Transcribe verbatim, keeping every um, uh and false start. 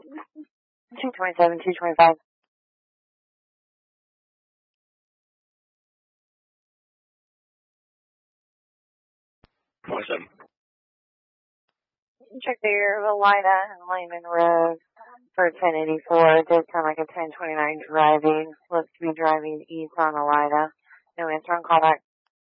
two twenty-seven, two twenty-five. twenty-seven. Check there, Valida and Lehman Road for ten eighty-four. It does sound like a ten twenty-nine driving. Looks to be driving east on Alida. No answer on callback.